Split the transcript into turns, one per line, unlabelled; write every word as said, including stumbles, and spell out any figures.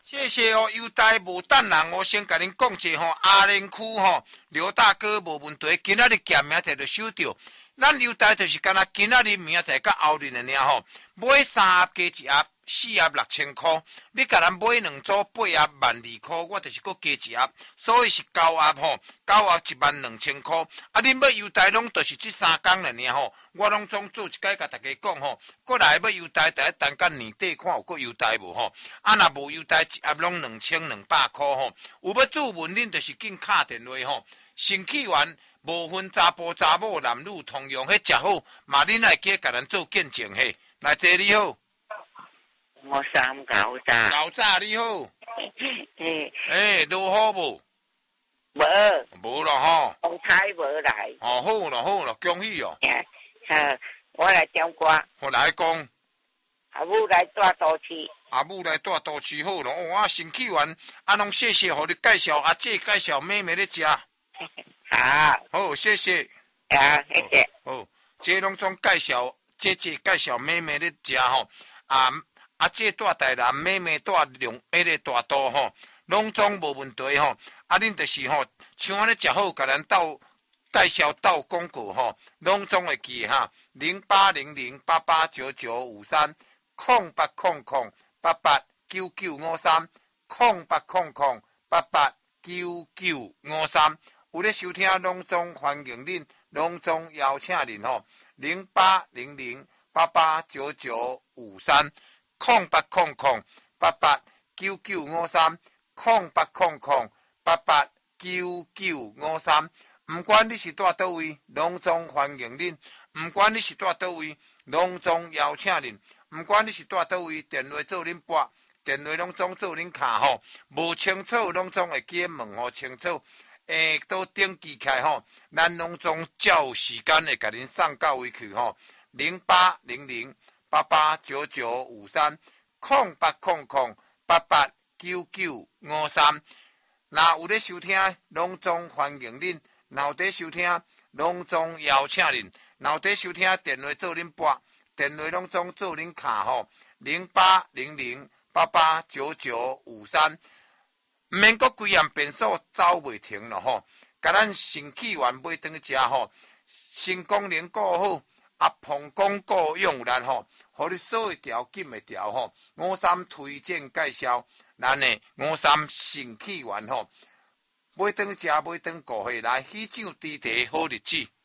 谢谢哦，优待无等人哦，先甲恁讲一下吼，阿莲区吼，刘大哥无问题，今仔日见名册就收到。咱优待就是干那今仔日明仔甲后日的尔吼，买三盒加一盒，四盒六千块。你甲咱买两组八盒万二块，我就是搁加一盒，所以是九盒吼，九盒一万两千块。啊，恁要优待拢就是这三工了尔吼，我拢总做一解甲大家讲吼，过来要优待，第一等甲年底看有搁优待无吼。啊，若无优待一盒拢两千两百块吼。有要注文恁就是紧敲电话吼，新起源。无分查甫查某男女通用，迄食好，嘛恁来记甲咱做见证嘿。来，姐你好，
我三九咋？
老早你好，
诶
诶，落好无？
无，
无咯吼。
风台无来。
哦，好咯好咯，恭喜哦。
哈，我来点歌。
我来讲，
阿母来带都市。
阿母来带都市好咯。哦，啊，新起源，啊，拢谢谢，互你介绍阿姐介绍妹妹咧食。
好，
好，谢谢。
啊，谢谢。
好，这拢总介绍，姐姐介绍妹妹咧食吼。啊，阿姐带台南，妹妹带龙，迄个大都吼，拢总无问题吼。啊，恁就是吼，像安尼食好，甲咱斗介绍斗广告吼，拢总会记哈。零八零零八八九九五三，空八空空八八九九五三，空八空空八八九九五三。有咧收听拢总欢迎恁，拢总邀请恁吼，零八零零八八九九五三，空八空空八八九九五三，空八空空八八九九五三。毋管你是住倒位，拢总欢迎恁；毋管你是住倒位，拢总邀请恁；毋管你是住倒位，电话做恁拨，电话拢总做恁卡吼。无清楚拢总会记问吼清楚。诶，都登记起来吼，咱拢总照时间会甲恁送到位去吼。零八零零八八九九五三，空八空空八八九九五三。若有咧收听，拢总欢迎恁；若有咧收听，拢总邀请恁；若有咧收听，电话做恁拨，电话拢总做恁卡吼。零八零零八八九九五三。毋免阁规样变数走袂停咯吼，甲咱新起源买转去食吼，新功能顾好，啊膀胱顾用力吼，互你锁会调紧会调吼。五三推荐介绍，咱的五三新起源吼，买转去食买转顾下来，喜酒猪蹄好日子。